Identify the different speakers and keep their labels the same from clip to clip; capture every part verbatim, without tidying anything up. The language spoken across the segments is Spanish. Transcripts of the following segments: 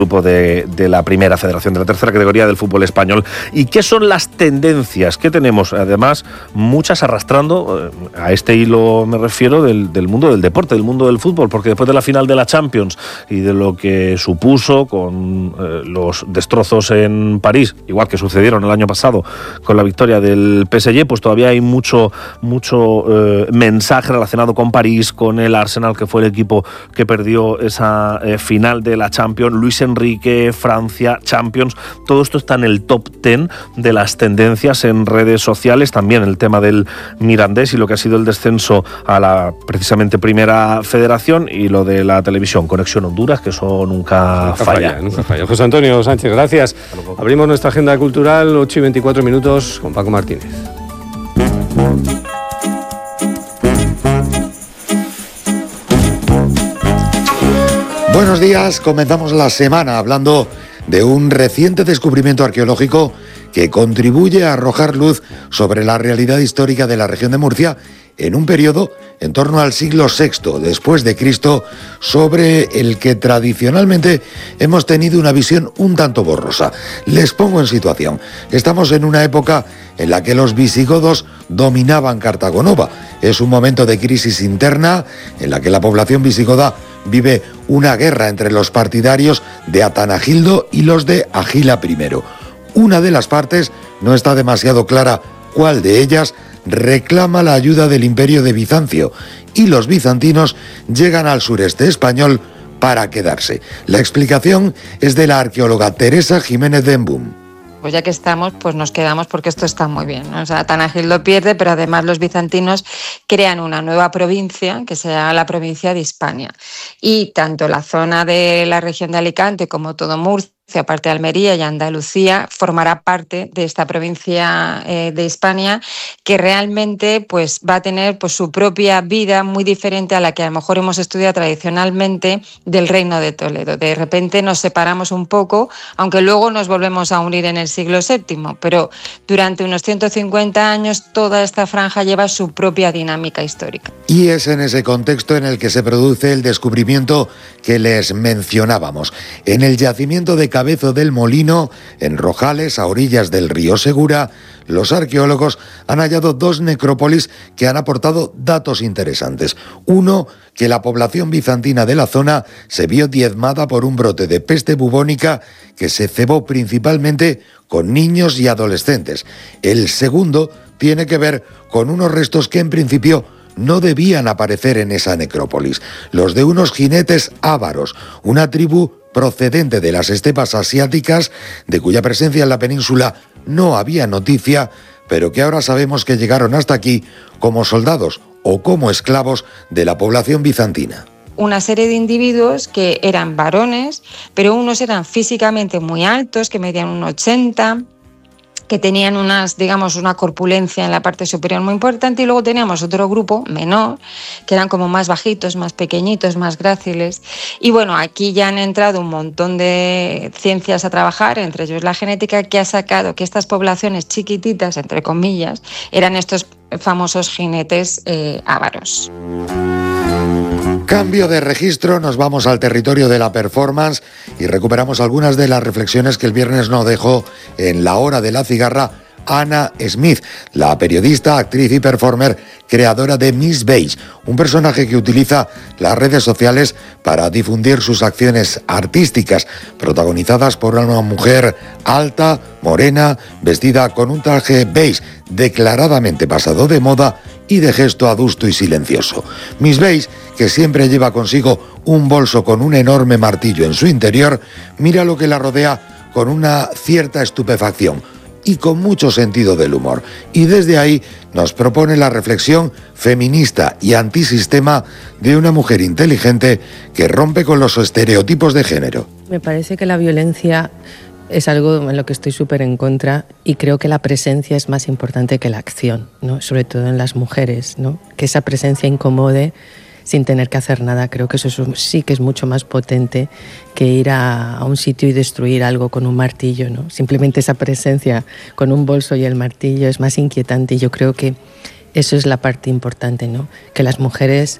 Speaker 1: grupo de, de la primera federación, de la tercera categoría del fútbol español. ¿Y qué son las tendencias que tenemos? Además, muchas arrastrando, eh, a este hilo me refiero, del, del mundo del deporte, del mundo del fútbol, porque después de la final de la Champions y de lo que supuso con eh, los destrozos en París, igual que sucedieron el año pasado con la victoria del P S G, pues todavía hay mucho, mucho eh, mensaje relacionado con París, con el Arsenal, que fue el equipo que perdió esa eh, final de la Champions. Luis Enrique, Francia, Champions, todo esto está en el top diez de las tendencias en redes sociales. También el tema del Mirandés y lo que ha sido el descenso a la precisamente primera federación, y lo de la televisión, Conexión Honduras, que eso nunca, nunca falla. falla.
Speaker 2: Nunca falla. José Antonio Sánchez, gracias. Abrimos nuestra agenda cultural, ocho y veinticuatro minutos, con Paco Martínez.
Speaker 3: Buenos días, comenzamos la semana hablando de un reciente descubrimiento arqueológico que contribuye a arrojar luz sobre la realidad histórica de la región de Murcia en un periodo en torno al siglo sexto después de Cristo, sobre el que tradicionalmente hemos tenido una visión un tanto borrosa. Les pongo en situación. Estamos en una época en la que los visigodos dominaban Cartago Nova. Es un momento de crisis interna en la que la población visigoda vive una guerra entre los partidarios de Atanagildo y los de Agila primero. Una de las partes, no está demasiado clara cuál de ellas, reclama la ayuda del Imperio de Bizancio, y los bizantinos llegan al sureste español para quedarse. La explicación es de la arqueóloga Teresa Jiménez de Embum.
Speaker 4: Pues ya que estamos, pues nos quedamos porque esto está muy bien, ¿no? O sea, Atanagildo pierde, pero además los bizantinos crean una nueva provincia que será la provincia de Hispania. Y tanto la zona de la región de Alicante como todo Murcia, aparte de Almería y Andalucía, formará parte de esta provincia eh, de Hispania, que realmente pues, va a tener pues, su propia vida muy diferente a la que a lo mejor hemos estudiado tradicionalmente del Reino de Toledo. De repente nos separamos un poco, aunque luego nos volvemos a unir en el siglo séptimo, pero durante unos ciento cincuenta años toda esta franja lleva su propia dinámica histórica.
Speaker 3: Y es en ese contexto en el que se produce el descubrimiento que les mencionábamos. En el yacimiento de Cabezo del Molino, en Rojales, a orillas del río Segura, los arqueólogos han hallado dos necrópolis que han aportado datos interesantes. Uno, que la población bizantina de la zona se vio diezmada por un brote de peste bubónica que se cebó principalmente con niños y adolescentes. El segundo tiene que ver con unos restos que en principio no debían aparecer en esa necrópolis, los de unos jinetes ávaros, una tribu procedente de las estepas asiáticas, de cuya presencia en la península no había noticia, pero que ahora sabemos que llegaron hasta aquí como soldados o como esclavos de la población bizantina.
Speaker 4: Una serie de individuos que eran varones, pero unos eran físicamente muy altos, que medían un ochenta, que tenían unas, digamos, una corpulencia en la parte superior muy importante, y luego teníamos otro grupo menor, que eran como más bajitos, más pequeñitos, más gráciles. Y bueno, aquí ya han entrado un montón de ciencias a trabajar, entre ellos la genética, que ha sacado que estas poblaciones chiquititas, entre comillas, eran estos famosos jinetes eh, ávaros.
Speaker 3: Cambio de registro, nos vamos al territorio de la performance y recuperamos algunas de las reflexiones que el viernes nos dejó en La Hora de la Cigarra Anna Smith, la periodista, actriz y performer, creadora de Miss Beige, un personaje que utiliza las redes sociales para difundir sus acciones artísticas, protagonizadas por una mujer alta, morena, vestida con un traje beige declaradamente pasado de moda y de gesto adusto y silencioso. Miss Beige, que siempre lleva consigo un bolso con un enorme martillo en su interior, mira lo que la rodea con una cierta estupefacción y con mucho sentido del humor. Y desde ahí nos propone la reflexión feminista y antisistema de una mujer inteligente que rompe con los estereotipos de género.
Speaker 5: Me parece que la violencia es algo en lo que estoy súper en contra, y creo que la presencia es más importante que la acción, ¿no? Sobre todo en las mujeres, ¿no? Que esa presencia incomode sin tener que hacer nada. Creo que eso sí que es mucho más potente que ir a, a un sitio y destruir algo con un martillo, ¿no? Simplemente esa presencia con un bolso y el martillo es más inquietante, y yo creo que eso es la parte importante, ¿no? Que las mujeres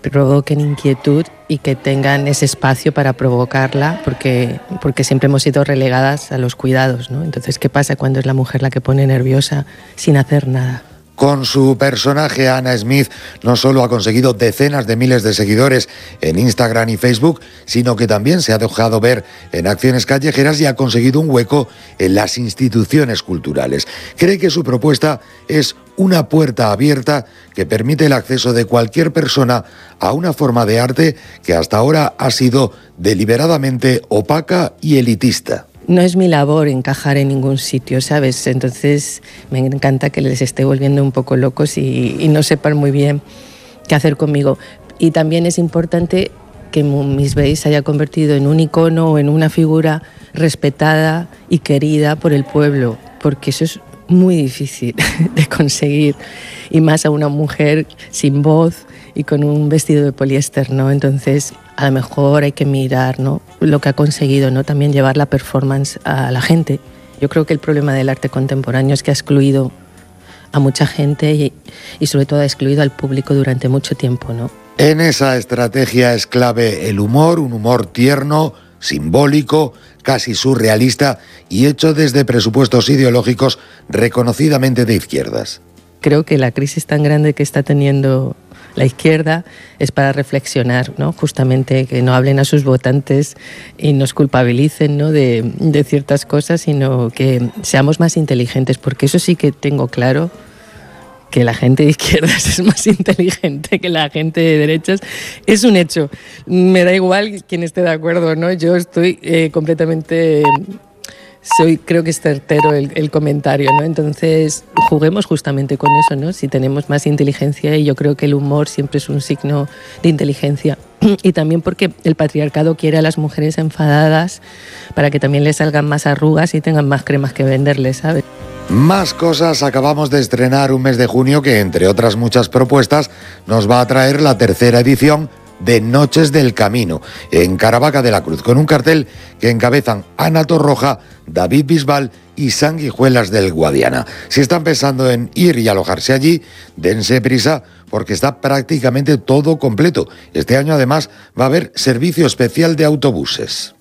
Speaker 5: provoquen inquietud y que tengan ese espacio para provocarla, porque, porque siempre hemos sido relegadas a los cuidados, ¿no? Entonces, ¿qué pasa cuando es la mujer la que pone nerviosa sin hacer nada?
Speaker 3: Con su personaje, Anna Smith no solo ha conseguido decenas de miles de seguidores en Instagram y Facebook, sino que también se ha dejado ver en acciones callejeras y ha conseguido un hueco en las instituciones culturales. Cree que su propuesta es una puerta abierta que permite el acceso de cualquier persona a una forma de arte que hasta ahora ha sido deliberadamente opaca y elitista.
Speaker 5: No es mi labor encajar en ningún sitio, ¿sabes? Entonces me encanta que les esté volviendo un poco locos y, y no sepan muy bien qué hacer conmigo. Y también es importante que Miss Bay se haya convertido en un icono o en una figura respetada y querida por el pueblo, porque eso es muy difícil de conseguir, y más a una mujer sin voz y con un vestido de poliéster, ¿no? Entonces, a lo mejor hay que mirar, ¿no?, lo que ha conseguido, ¿no?, también llevar la performance a la gente. Yo creo que el problema del arte contemporáneo es que ha excluido a mucha gente y, y sobre todo ha excluido al público durante mucho tiempo, ¿no?
Speaker 3: En esa estrategia es clave el humor, un humor tierno, simbólico, casi surrealista y hecho desde presupuestos ideológicos reconocidamente de izquierdas.
Speaker 5: Creo que la crisis tan grande que está teniendo la izquierda es para reflexionar, ¿no? Justamente que no hablen a sus votantes y nos culpabilicen, ¿no?, de, de ciertas cosas, sino que seamos más inteligentes, porque eso sí que tengo claro, que la gente de izquierdas es más inteligente que la gente de derechas. Es un hecho. Me da igual quien esté de acuerdo, ¿no? Yo estoy eh, completamente... Soy, creo que es certero el, el comentario, ¿no? Entonces, juguemos justamente con eso, ¿no? Si tenemos más inteligencia, y yo creo que el humor siempre es un signo de inteligencia. Y también porque el patriarcado quiere a las mujeres enfadadas para que también les salgan más arrugas y tengan más cremas que venderles, ¿sabes?
Speaker 3: Más cosas. Acabamos de estrenar un mes de junio que, entre otras muchas propuestas, nos va a traer la tercera edición de Noches del Camino, en Caravaca de la Cruz, con un cartel que encabezan Ana Torroja, David Bisbal y Sanguijuelas del Guadiana. Si están pensando en ir y alojarse allí, dense prisa porque está prácticamente todo completo. Este año además va a haber servicio especial de autobuses.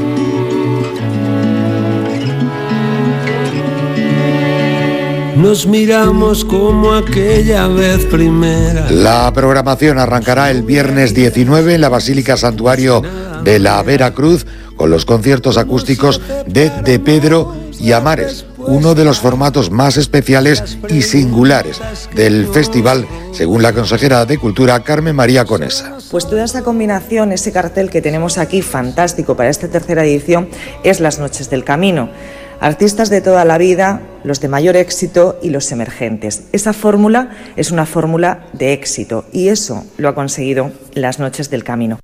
Speaker 6: Nos miramos como aquella vez primera.
Speaker 3: La programación arrancará el viernes diecinueve en la Basílica Santuario de la Veracruz con los conciertos acústicos de De Pedro y Amares, uno de los formatos más especiales y singulares del festival, según la consejera de Cultura Carmen María Conesa.
Speaker 7: Pues toda esa combinación, ese cartel que tenemos aquí fantástico para esta tercera edición, es Las Noches del Camino. Artistas de toda la vida, los de mayor éxito y los emergentes. Esa fórmula es una fórmula de éxito y eso lo ha conseguido Las Noches del Camino.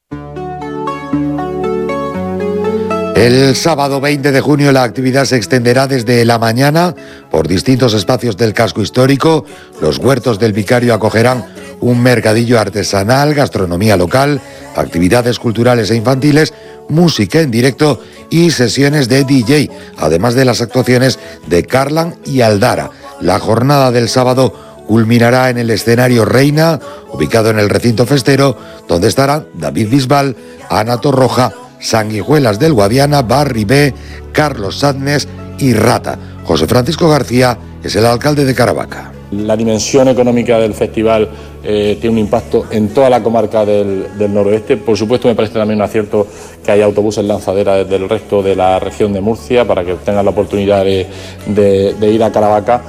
Speaker 3: El sábado veinte de junio la actividad se extenderá desde la mañana por distintos espacios del casco histórico. Los huertos del Vicario acogerán un mercadillo artesanal, gastronomía local, actividades culturales e infantiles, música en directo y sesiones de D J, además de las actuaciones de Carlan y Aldara. La jornada del sábado culminará en el escenario Reina, ubicado en el recinto festero, donde estarán David Bisbal, Ana Torroja, Sanguijuelas del Guadiana, Barry B, Carlos Sadnes y Rata. José Francisco García es el alcalde de Caravaca.
Speaker 8: La dimensión económica del festival eh, tiene un impacto en toda la comarca del, del noroeste. Por supuesto, me parece también un acierto que haya autobuses lanzadera desde el resto de la región de Murcia para que tengan la oportunidad de, de, de ir a Caravaca.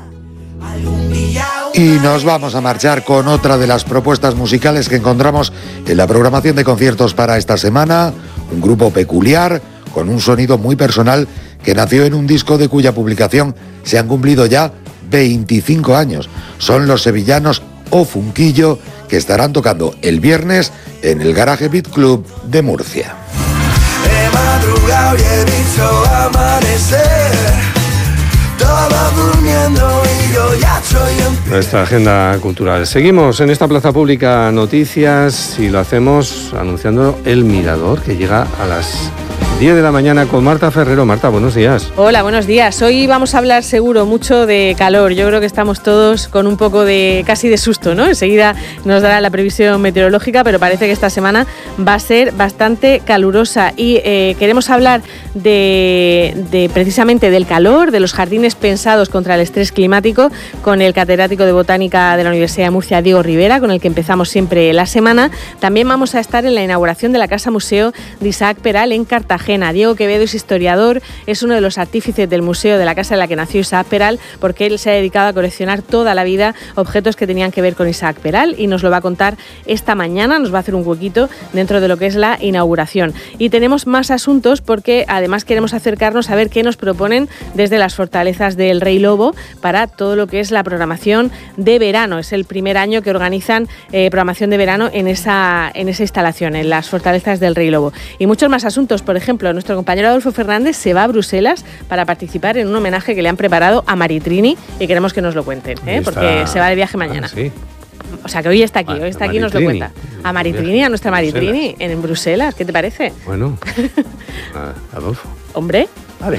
Speaker 3: Y nos vamos a marchar con otra de las propuestas musicales que encontramos en la programación de conciertos para esta semana. Un grupo peculiar, con un sonido muy personal, que nació en un disco de cuya publicación se han cumplido ya veinticinco años. Son los sevillanos O Funquillo, que estarán tocando el viernes en el Garage Beat Club de Murcia.
Speaker 6: He madrugado y he visto amanecer. Todo durmiendo y yo ya estoy en...
Speaker 2: Nuestra agenda cultural. Seguimos en esta plaza pública noticias y lo hacemos anunciando El Mirador, que llega a las diez de la mañana con Marta Ferrero. Marta, buenos días.
Speaker 9: Hola, buenos días. Hoy vamos a hablar seguro mucho de calor. Yo creo que estamos todos con un poco de casi de susto, ¿no? Enseguida nos dará la previsión meteorológica, pero parece que esta semana va a ser bastante calurosa y eh, queremos hablar de, de precisamente del calor, de los jardines pensados contra el estrés climático, con el catedrático de Botánica de la Universidad de Murcia, Diego Rivera, con el que empezamos siempre la semana. También vamos a estar en la inauguración de la Casa Museo de Isaac Peral en Cartagena. Diego Quevedo es historiador, es uno de los artífices del museo de la casa en la que nació Isaac Peral, porque él se ha dedicado a coleccionar toda la vida objetos que tenían que ver con Isaac Peral y nos lo va a contar esta mañana, nos va a hacer un huequito dentro de lo que es la inauguración. Y tenemos más asuntos porque además queremos acercarnos a ver qué nos proponen desde las fortalezas del Rey Lobo para todo lo que es la programación de verano. Es el primer año que organizan eh, programación de verano en esa, en esa instalación, en las fortalezas del Rey Lobo. Y muchos más asuntos, por ejemplo, nuestro compañero Adolfo Fernández se va a Bruselas para participar en un homenaje que le han preparado a Maritrini y queremos que nos lo cuenten, ¿eh? Porque se va de viaje mañana. Ah, sí. O sea que hoy está aquí, hoy está aquí y nos lo cuenta. A Maritrini, a nuestra Maritrini, en Bruselas, ¿qué te parece?
Speaker 2: Bueno, Adolfo.
Speaker 9: Hombre.
Speaker 2: Vale.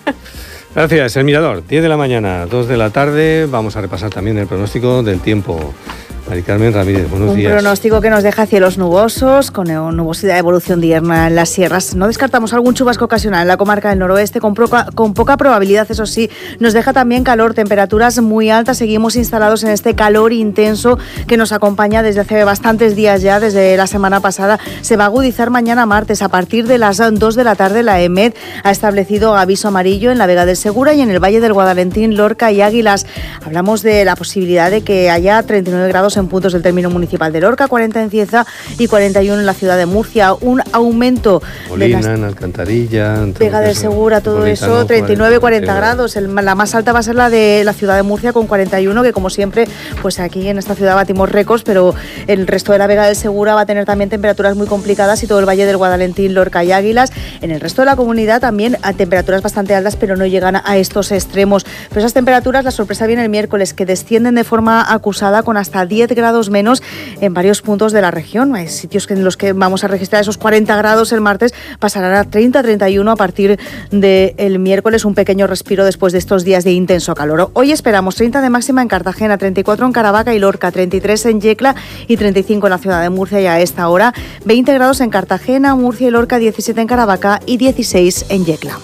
Speaker 2: Gracias, El Mirador, diez de la mañana, dos de la tarde. Vamos a repasar también el pronóstico del tiempo. Mari Carmen Ramírez, buenos
Speaker 10: Un
Speaker 2: días.
Speaker 10: Un pronóstico que nos deja cielos nubosos, con nubosidad de evolución diurna en las sierras. No descartamos algún chubasco ocasional en la comarca del noroeste, con poca, con poca probabilidad, eso sí. Nos deja también calor, temperaturas muy altas. Seguimos instalados en este calor intenso que nos acompaña desde hace bastantes días ya, desde la semana pasada. Se va a agudizar mañana martes. A partir de las dos de la tarde, la EMET ha establecido aviso amarillo en la Vega del Segura y en el Valle del Guadalentín, Lorca y Águilas. Hablamos de la posibilidad de que haya treinta y nueve grados en puntos del término municipal de Lorca, cuarenta en Cieza y cuarenta y uno en la ciudad de Murcia. Un aumento
Speaker 2: Molina,
Speaker 10: de las...
Speaker 2: en Alcantarilla, en
Speaker 10: Vega del Segura, todo eso, treinta y nueve, cuarenta grados. El, la más alta va a ser la de la ciudad de Murcia con cuarenta y uno, que como siempre, pues aquí en esta ciudad batimos récords, pero el resto de la Vega del Segura va a tener también temperaturas muy complicadas y todo el Valle del Guadalentín, Lorca y Águilas. En el resto de la comunidad también a temperaturas bastante altas, pero no llegan a estos extremos. Pero esas temperaturas, la sorpresa viene el miércoles, que descienden de forma acusada con hasta diez grados menos en varios puntos de la región. Hay sitios en los que vamos a registrar esos cuarenta grados el martes, pasarán a treinta, treinta y uno a partir del miércoles, un pequeño respiro después de estos días de intenso calor. Hoy esperamos treinta de máxima en Cartagena, treinta y cuatro en Caravaca y Lorca, treinta y tres en Yecla y treinta y cinco en la ciudad de Murcia, y a esta hora veinte grados en Cartagena, Murcia y Lorca, diecisiete en Caravaca y dieciséis en Yecla.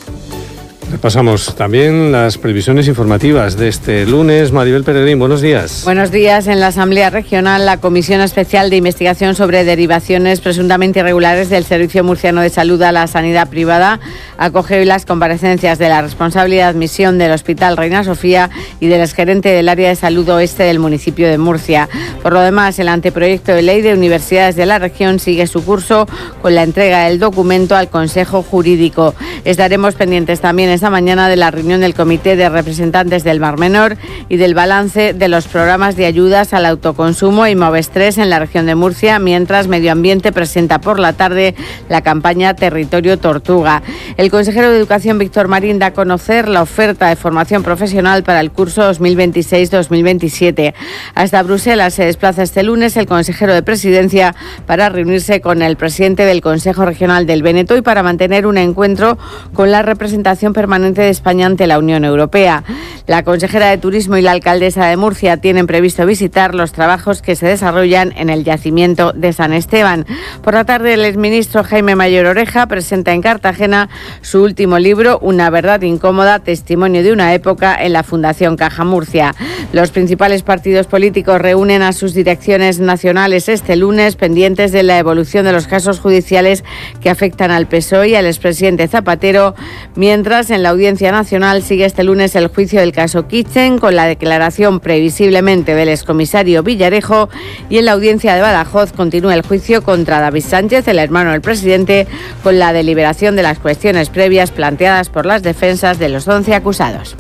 Speaker 2: Repasamos también las previsiones informativas de este lunes. Maribel Peregrín, buenos días.
Speaker 11: Buenos días. En la Asamblea Regional, la Comisión Especial de Investigación sobre Derivaciones Presuntamente Irregulares del Servicio Murciano de Salud a la Sanidad Privada acoge hoy las comparecencias de la responsable de admisión del Hospital Reina Sofía y del exgerente del área de salud oeste del municipio de Murcia. Por lo demás, el anteproyecto de ley de universidades de la región sigue su curso con la entrega del documento al Consejo Jurídico. Estaremos pendientes también esta mañana de la reunión del Comité de Representantes del Mar Menor y del balance de los programas de ayudas al autoconsumo y Moves tres en la región de Murcia, mientras Medio Ambiente presenta por la tarde la campaña Territorio Tortuga. El consejero de Educación, Víctor Marín, da a conocer la oferta de formación profesional para el curso dos mil veintiséis dos mil veintisiete. Hasta Bruselas se desplaza este lunes el consejero de Presidencia para reunirse con el presidente del Consejo Regional del Véneto y para mantener un encuentro con la representación permanente de España ante la Unión Europea. La consejera de Turismo y la alcaldesa de Murcia tienen previsto visitar los trabajos que se desarrollan en el yacimiento de San Esteban. Por la tarde, el exministro Jaime Mayor Oreja presenta en Cartagena su último libro, Una verdad incómoda, testimonio de una época, en la Fundación Caja Murcia. Los principales partidos políticos reúnen a sus direcciones nacionales este lunes, pendientes de la evolución de los casos judiciales que afectan al P S O E y al expresidente Zapatero, mientras en la Audiencia Nacional sigue este lunes el juicio del caso Kitchen, con la declaración previsiblemente del excomisario Villarejo, y en la Audiencia de Badajoz continúa el juicio contra David Sánchez, el hermano del presidente, con la deliberación de las cuestiones previas planteadas por las defensas de los once acusados.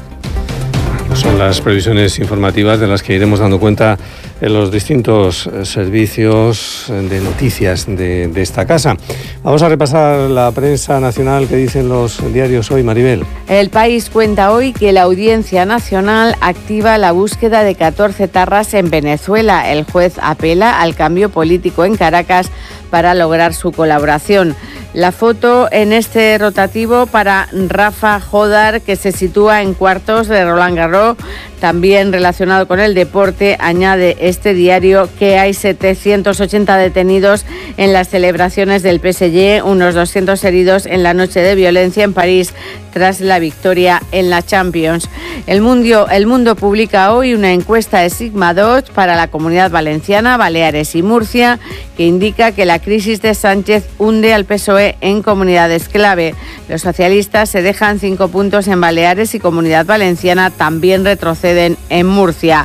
Speaker 2: Son las previsiones informativas de las que iremos dando cuenta en los distintos servicios de noticias de, de esta casa. Vamos a repasar la prensa nacional que dicen los diarios hoy, Maribel.
Speaker 11: El País cuenta hoy que la Audiencia Nacional activa la búsqueda de catorce etarras en Venezuela. El juez apela al cambio político en Caracas para lograr su colaboración. La foto en este rotativo para Rafa Jodar, que se sitúa en cuartos de Roland Garros. También relacionado con el deporte, añade este diario que hay setecientos ochenta detenidos en las celebraciones del P S G, unos doscientos heridos en la noche de violencia en París tras la victoria en la Champions. El Mundo, el Mundo publica hoy una encuesta de Sigma dos para la Comunidad Valenciana, Baleares y Murcia, que indica que la crisis de Sánchez hunde al P S O E en comunidades clave. Los socialistas se dejan cinco puntos en Baleares y Comunidad Valenciana también retroceden en Murcia.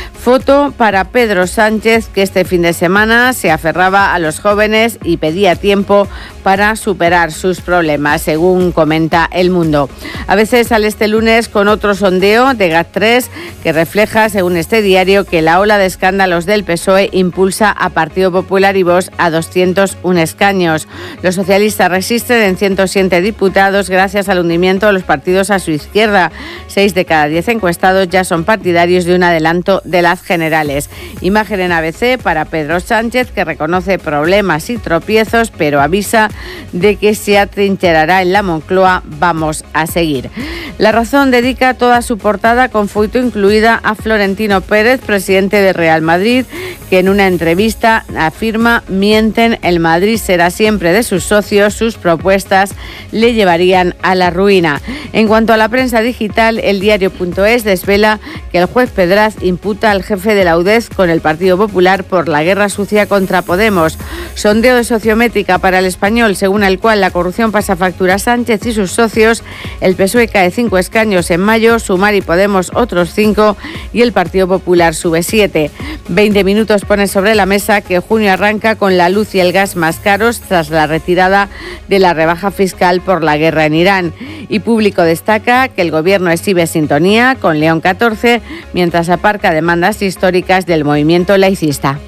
Speaker 11: Foto para Pedro Sánchez, que este fin de semana se aferraba a los jóvenes y pedía tiempo para superar sus problemas, según comenta El Mundo. A veces sale este lunes con otro sondeo de GAT tres que refleja, según este diario, que la ola de escándalos del P S O E impulsa a Partido Popular y Vox a doscientos uno escaños. Los socialistas resisten en ciento siete diputados gracias al hundimiento de los partidos a su izquierda. Seis de cada diez encuestados ya son partidarios de un adelanto de las generales. Imagen en A B C para Pedro Sánchez, que reconoce problemas y tropiezos, pero avisa de que se atrincherará en la Moncloa. Vamos a seguir. La Razón dedica toda su portada, con foto incluida, a Florentino Pérez, presidente de Real Madrid, que en una entrevista afirma: mienten, el Madrid será siempre de sus socios, sus propuestas le llevarían a la ruina. En cuanto a la prensa digital, el diario punto es desvela que el juez Pedraz imputa al jefe de la U D E Z con el Partido Popular por la guerra sucia contra Podemos. Sondeo de Sociométrica para El Español, según el cual la corrupción pasa factura a Sánchez y sus socios. El P S O E cae cinco escaños en mayo, Sumar y Podemos otros cinco y el Partido Popular sube siete. Veinte minutos pone sobre la mesa que junio arranca con la luz y el gas más caros tras la retirada de la rebaja fiscal por la guerra en Irán. Y Público destaca que el gobierno exhibe sintonía con León catorce mientras aparca demandas históricas del movimiento laicista.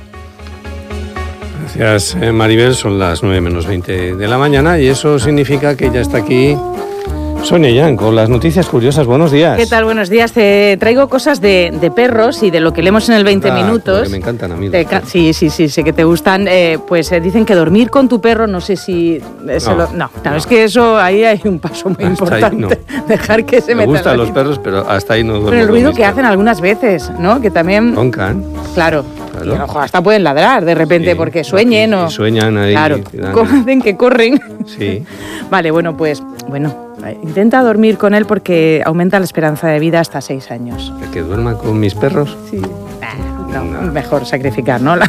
Speaker 2: Gracias, Maribel. Son las nueve menos veinte de la mañana y eso significa que ya está aquí Sonia Yang con las noticias curiosas. Buenos días.
Speaker 12: ¿Qué tal? Buenos días. Te traigo cosas de, de perros y de lo que leemos en el veinte minutos.
Speaker 2: Que me encantan a mí.
Speaker 12: Te, sí, sí, sí, sé que te gustan. Eh, pues eh, dicen que dormir con tu perro, no sé si... Eh,
Speaker 2: no,
Speaker 12: lo, no, no, no, es que eso, ahí hay un paso muy hasta importante. Ahí, no. Dejar que se
Speaker 2: me
Speaker 12: metan.
Speaker 2: Me gustan los perros, pero hasta ahí no duermo.
Speaker 12: Pero el ruido que hacen algunas veces, ¿no? Que también...
Speaker 2: Roncan.
Speaker 12: Claro. Claro. Y a lo mejor hasta pueden ladrar de repente, sí, porque sueñen o...
Speaker 2: sueñan ahí.
Speaker 12: Claro, hacen que corren.
Speaker 2: Sí.
Speaker 12: Vale, bueno, pues, bueno, intenta dormir con él porque aumenta la esperanza de vida hasta seis años.
Speaker 2: ¿Que duerma con mis perros?
Speaker 12: Sí. No, no. Mejor sacrificar, ¿no?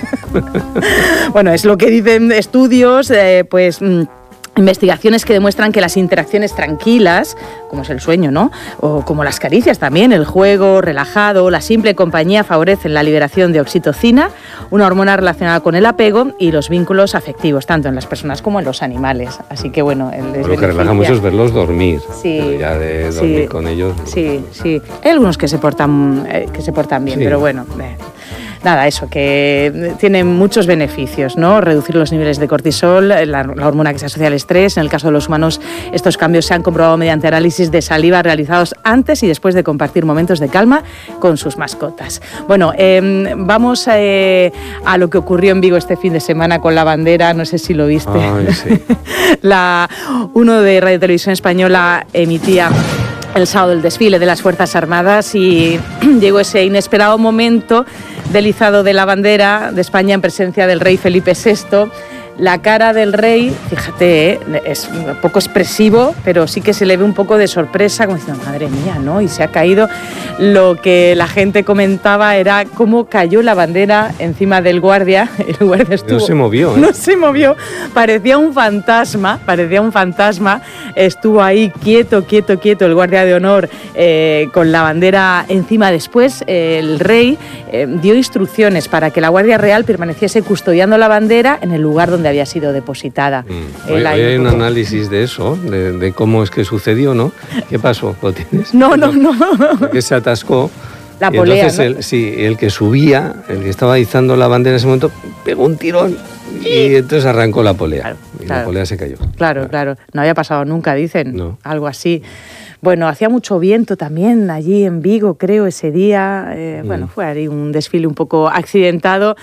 Speaker 12: Bueno, es lo que dicen estudios, eh, pues... investigaciones que demuestran que las interacciones tranquilas, como es el sueño, ¿no? O como las caricias también, el juego relajado, la simple compañía favorecen la liberación de oxitocina, una hormona relacionada con el apego y los vínculos afectivos, tanto en las personas como en los animales. Así que bueno, el
Speaker 2: Lo que relaja mucho es verlos dormir.
Speaker 12: Sí.
Speaker 2: Pero ya de dormir
Speaker 12: sí,
Speaker 2: con ellos.
Speaker 12: Sí, sí. Hay algunos que se portan, eh, que se portan bien, sí. Pero bueno. Eh. Nada, eso, que tiene muchos beneficios, ¿no? Reducir los niveles de cortisol, la, la hormona que se asocia al estrés. En el caso de los humanos, estos cambios se han comprobado mediante análisis de saliva realizados antes y después de compartir momentos de calma con sus mascotas. Bueno, eh, vamos eh, a lo que ocurrió en Vigo este fin de semana con la bandera, no sé si lo viste.
Speaker 2: Ay, sí.
Speaker 12: la, uno de Radio Televisión Española emitía el sábado el desfile de las Fuerzas Armadas y llegó ese inesperado momento del izado de la bandera de España en presencia del rey Felipe sexto. La cara del rey, fíjate, ¿eh? Es un poco expresivo, pero sí que se le ve un poco de sorpresa, como diciendo, madre mía, ¿no? Y se ha caído. Lo que la gente comentaba era cómo cayó la bandera encima del guardia. El guardia estuvo,
Speaker 2: no se movió, ¿eh?
Speaker 12: No se movió, parecía un fantasma, parecía un fantasma. Estuvo ahí quieto, quieto, quieto, el guardia de honor eh, con la bandera encima. Después eh, el rey eh, dio instrucciones para que la Guardia Real permaneciese custodiando la bandera en el lugar donde había sido depositada.
Speaker 2: Mm. Hoy, hoy hay un análisis de eso, de, de cómo es que sucedió, ¿no? ¿Qué pasó? ¿Lo tienes?
Speaker 12: No, no, no.
Speaker 2: Que se atascó.
Speaker 12: La
Speaker 2: y
Speaker 12: polea,
Speaker 2: entonces,
Speaker 12: ¿no?
Speaker 2: el, sí, el que subía, el que estaba izando la bandera en ese momento, pegó un tirón y entonces arrancó la polea. Claro, y claro. La polea se cayó.
Speaker 12: Claro, claro, claro. No había pasado nunca, dicen.
Speaker 2: No.
Speaker 12: Algo así. Bueno, hacía mucho viento también allí en Vigo, creo, ese día. Eh, mm. Bueno, fue ahí un desfile un poco accidentado,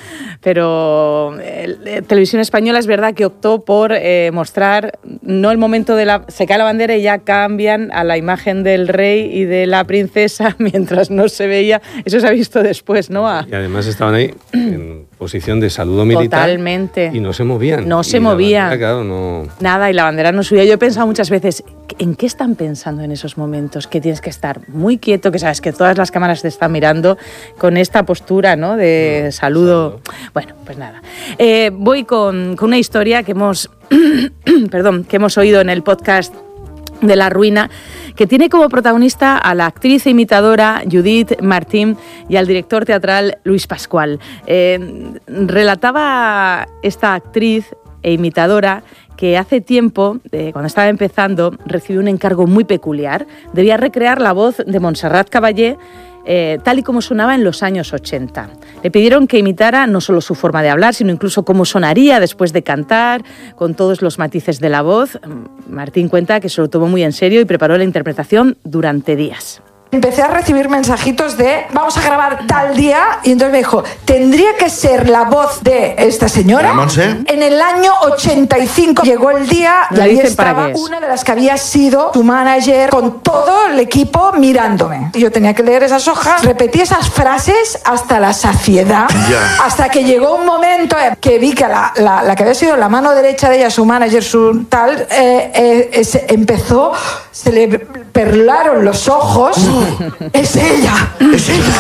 Speaker 12: pero eh, Televisión Española es verdad que optó por eh, mostrar, no el momento de la... Se cae la bandera y ya cambian a la imagen del rey y de la princesa mientras no se veía. Eso se ha visto después, ¿no? A...
Speaker 2: Y además estaban ahí en posición de saludo militar.
Speaker 12: Totalmente.
Speaker 2: Y no se movían.
Speaker 12: No se movían.
Speaker 2: Bandera, claro, no...
Speaker 12: Nada, y la bandera no subía. Yo he pensado muchas veces, ¿en qué están pensando en esos momentos? Que tienes que estar muy quieto, que sabes que todas las cámaras te están mirando con esta postura, ¿no? De no, saludo. saludo. Bueno, pues nada. Eh, voy con, con una historia que hemos, perdón, que hemos oído en el podcast de La Ruina, que tiene como protagonista a la actriz e imitadora Judith Martín y al director teatral Luis Pascual. Eh, relataba esta actriz e imitadora que hace tiempo, eh, cuando estaba empezando, recibió un encargo muy peculiar. Debía recrear la voz de Montserrat Caballé Eh, tal y como sonaba en los años ochenta. Le pidieron que imitara no solo su forma de hablar, sino incluso cómo sonaría después de cantar, con todos los matices de la voz. Martín cuenta que se lo tomó muy en serio y preparó la interpretación durante días.
Speaker 13: Empecé a recibir mensajitos de vamos a grabar tal día y entonces me dijo, tendría que ser la voz de esta señora. En el año ochenta y cinco llegó el día y ahí estaba una de las que había sido tu manager con todo el equipo mirándome. Yo tenía que leer esas hojas, repetí esas frases hasta la saciedad, yeah. hasta que llegó un momento que vi que la, la, la que había sido la mano derecha de ella, su manager, su tal, eh, eh, se empezó, se le perlaron los ojos. Es ella, es ella,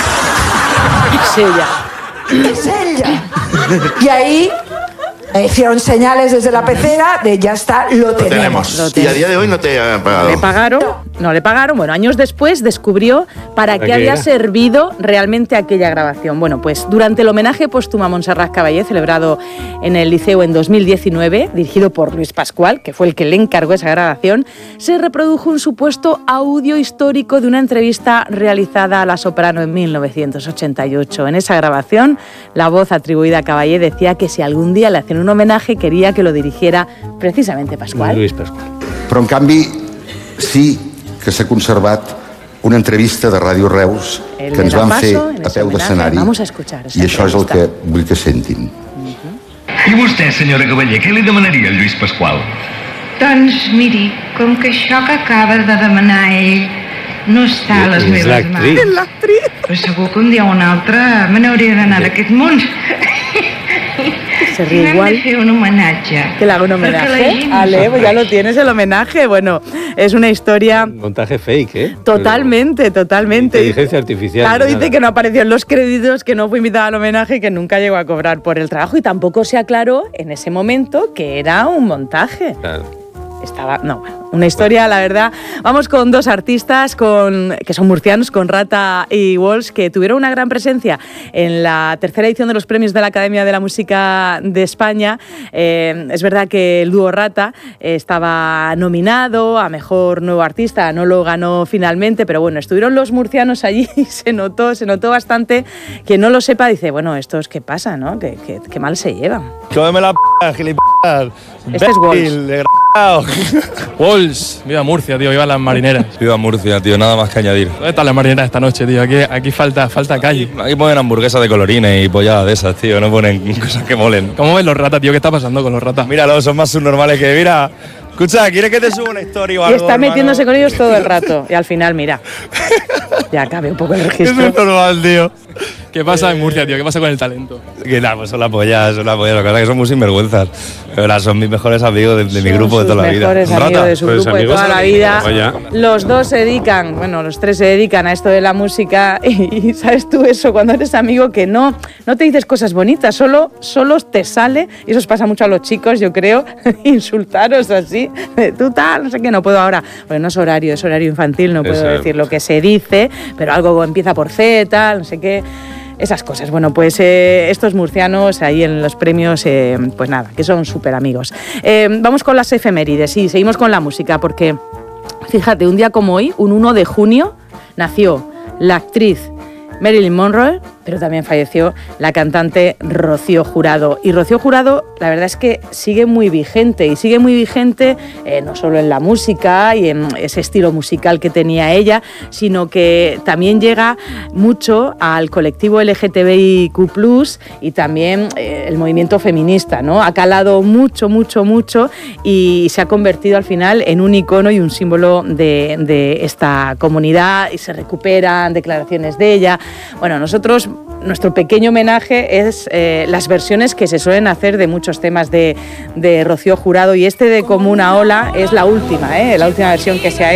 Speaker 12: es ella,
Speaker 13: es ella. Y ahí me hicieron señales desde la pecera de ya está, lo tenemos. Lo tenemos.
Speaker 14: Lo tenemos. Y a día de hoy no te han pagado.
Speaker 12: Le pagaron, no. no le pagaron. Bueno, años después descubrió para qué había servido realmente aquella grabación. Bueno, pues durante el homenaje póstumo a Montserrat Caballé, celebrado en el Liceo en dos mil diecinueve, dirigido por Luis Pascual, que fue el que le encargó esa grabación, se reprodujo un supuesto audio histórico de una entrevista realizada a la soprano en mil novecientos ochenta y ocho. En esa grabación, la voz atribuida a Caballé decía que si algún día le hacían un homenaje quería que lo dirigiera precisamente Pascual.
Speaker 2: Luis Pascual.
Speaker 15: Però en canvi sí que s'ha conservat una entrevista de Ràdio Reus el que ens van fer a peu d'escenari i això és el que vull que sentin.
Speaker 16: Uh-huh. I vostè, senyora Caballé, què li demanaria al Lluís Pasqual?
Speaker 17: Doncs miri, com que això que acaba de demanar ell no està a les meves mans,
Speaker 12: l'actriz.
Speaker 17: Però segur que un dia o un altre me n'hauria d'anar d'aquest món.
Speaker 12: Se ríe igual.
Speaker 17: Un homenaje.
Speaker 12: Que le haga un homenaje. Ale, pues ya lo tienes el homenaje. Bueno, es una historia.
Speaker 2: Un montaje fake, ¿eh?
Speaker 12: Totalmente, totalmente.
Speaker 2: Inteligencia artificial.
Speaker 12: Claro, dice que no apareció en los créditos, que no fue invitada al homenaje y que nunca llegó a cobrar por el trabajo y tampoco se aclaró en ese momento que era un montaje.
Speaker 2: Claro.
Speaker 12: Estaba, no, bueno, una historia, la verdad. Vamos con dos artistas con, que son murcianos, con Rata y Walsh, que tuvieron una gran presencia en la tercera edición de los premios de la Academia de la Música de España. Eh, es verdad que el dúo Rata estaba nominado a Mejor Nuevo Artista, no lo ganó finalmente, pero bueno, estuvieron los murcianos allí y se notó, se notó bastante. Quien no lo sepa dice, bueno, ¿estos qué pasa, no? ¿Qué, qué, qué mal se llevan?
Speaker 18: Cómeme la p***, gilipollas.
Speaker 12: Este es Walsh.
Speaker 18: Walsh, viva Murcia, tío, viva las marineras.
Speaker 19: Viva Murcia, tío, nada más que añadir.
Speaker 18: ¿Dónde están las marineras esta noche, tío? Aquí, aquí falta, falta calle.
Speaker 19: Aquí ponen hamburguesas de colorines y polladas de esas, tío, no ponen cosas que molen.
Speaker 18: ¿Cómo ven los ratas, tío? ¿Qué está pasando con los ratas?
Speaker 19: Míralo, son más subnormales que, mira... Escucha, ¿quieres que te suba una historia o algo?
Speaker 12: Y está
Speaker 19: hermano?
Speaker 12: Metiéndose con ellos todo el rato. Y al final, mira, ya cabe un poco el registro.
Speaker 18: Es normal, tío. ¿Qué pasa en Murcia, tío? ¿Qué pasa con el talento?
Speaker 19: Que nada, pues son la polla, son la polla. Lo que pasa es que son muy sinvergüenzas. Pero son mis mejores amigos de, de mi grupo de toda la vida.
Speaker 12: Mejores amigos de su pues grupo de toda la vida. Los dos se dedican, bueno, los tres se dedican a esto de la música. Y, y sabes tú eso, cuando eres amigo, que no, no te dices cosas bonitas, solo, solo te sale, y eso os pasa mucho a los chicos, yo creo, insultaros así. Tú tal, no sé qué, no puedo ahora. Bueno, no es horario, es horario infantil, no puedo Exacto. decir lo que se dice, pero algo empieza por C, tal, no sé qué. Esas cosas. Bueno, pues eh, estos murcianos ahí en los premios, eh, pues nada, que son súper amigos. Eh, vamos con las efemérides, sí, seguimos con la música, porque fíjate, un día como hoy, un uno de junio, nació la actriz Marilyn Monroe, pero también falleció la cantante Rocío Jurado. Y Rocío Jurado, la verdad es que sigue muy vigente, y sigue muy vigente eh, no solo en la música y en ese estilo musical que tenía ella, sino que también llega mucho al colectivo L G T B I Q plus, y también eh, el movimiento feminista, ¿no? Ha calado mucho, mucho, mucho, y se ha convertido al final en un icono y un símbolo de, de esta comunidad, y se recuperan declaraciones de ella. Bueno, nosotros, nuestro pequeño homenaje es eh, las versiones que se suelen hacer de muchos temas de, de Rocío Jurado, y este de Como una ola es la última, ¿eh? La última versión que se ha hecho.